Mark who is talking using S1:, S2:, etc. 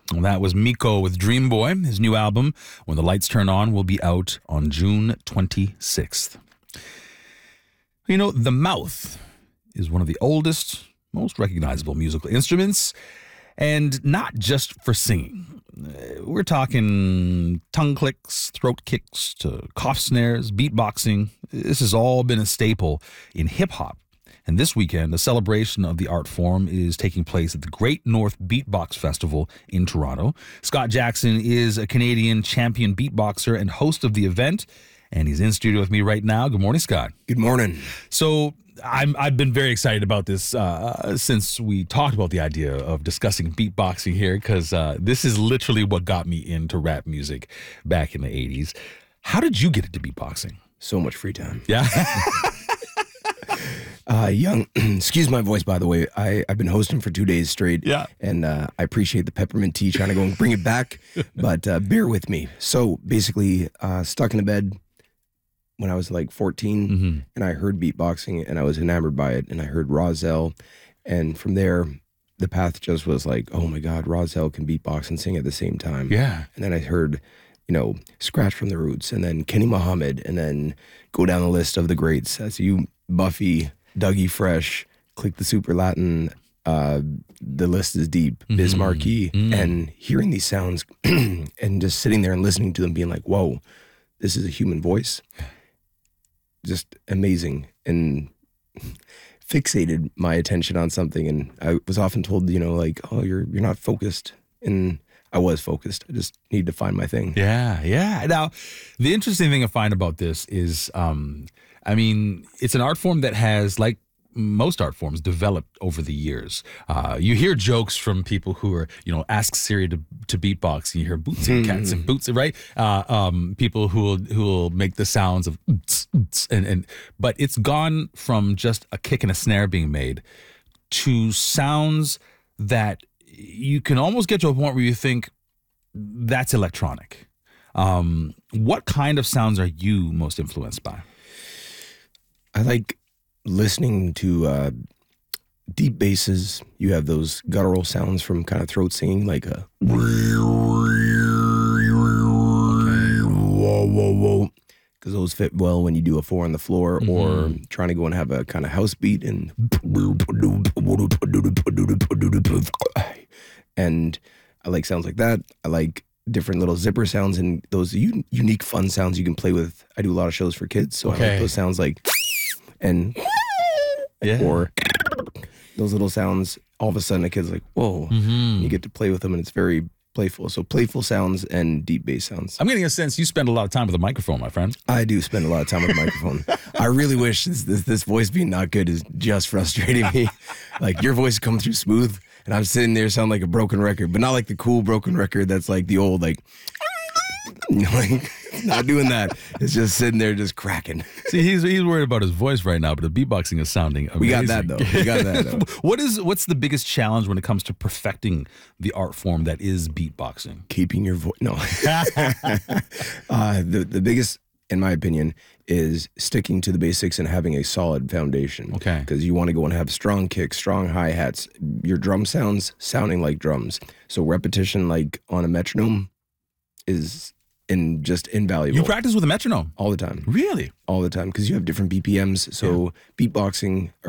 S1: Well, that was Miko with Dream Boy. His new album, When the Lights Turn On, will be out on June 26th. You know, the mouth is one of the oldest, most recognizable musical instruments, and not just for singing. We're talking tongue clicks, throat kicks, to cough snares, beatboxing. This has all been a staple in hip-hop. And this weekend, a celebration of the art form is taking place at the Great North Beatbox Festival in Toronto. Scott Jackson is a Canadian champion beatboxer and host of the event, and he's in studio with me right now. Good morning, Scott.
S2: Good morning.
S1: So I've been very excited about this since we talked about the idea of discussing beatboxing here, because this is literally what got me into rap music back in the 80s. How did you get into beatboxing?
S2: So much free time.
S1: Yeah.
S2: Excuse my voice, by the way. I've been hosting for 2 days straight.
S1: Yeah.
S2: And I appreciate the peppermint tea, trying to go and bring it back. But bear with me. So basically, stuck in a bed when I was like 14, and I heard beatboxing, and I was enamored by it. And I heard Rozelle. And from there, the path just was like, oh my God, Rozelle can beatbox and sing at the same time.
S1: Yeah.
S2: And then I heard, Scratch from the Roots, and then Kenny Muhammad, and then go down the list of the greats. That's you, Buffy, Dougie Fresh, Click the Super Latin. The list is deep. Biz Markie, and hearing these sounds and just sitting there and listening to them, being like, whoa, this is a human voice. Just amazing, and fixated my attention on something. And I was often told, oh, you're not focused. And I was focused. I just need to find my thing.
S1: Yeah. Now, the interesting thing I find about this is, it's an art form that has, like most art forms, developed over the years. You hear jokes from people who are, ask Siri to beatbox. You hear boots and cats and boots, right? People who will make the sounds of but it's gone from just a kick and a snare being made to sounds that you can almost get to a point where you think that's electronic. What kind of sounds are you most influenced by?
S2: I like listening to deep basses. You have those guttural sounds from kind of throat singing, like a whoa, because those fit well when you do a 4 on the floor, or trying to go and have a kind of house beat and I like sounds like that. I like different little zipper sounds and those unique fun sounds you can play with. I do a lot of shows for kids, so I like those sounds like and or those little sounds. All of a sudden a kid's like, whoa, and you get to play with them, and it's very playful. So playful sounds and deep bass sounds.
S1: I'm getting a sense you spend a lot of time with a microphone, my friend.
S2: I do spend a lot of time with a microphone. I really wish this voice being not good is just frustrating me. Like, your voice comes through smooth, and I'm sitting there sounding like a broken record, but not like the cool broken record that's like the old, like not doing that. It's just sitting there just cracking.
S1: See, he's worried about his voice right now, but the beatboxing is sounding amazing.
S2: We got that though.
S1: What's the biggest challenge when it comes to perfecting the art form that is beatboxing?
S2: Keeping your voice. No. The biggest, in my opinion, is sticking to the basics and having a solid foundation.
S1: Okay.
S2: Because you want to go and have strong kicks, strong hi-hats, your drum sounds sounding like drums. So repetition, like on a metronome, is just invaluable.
S1: You practice with a metronome?
S2: All the time.
S1: Really?
S2: All the time, because you have different BPMs. So beatboxing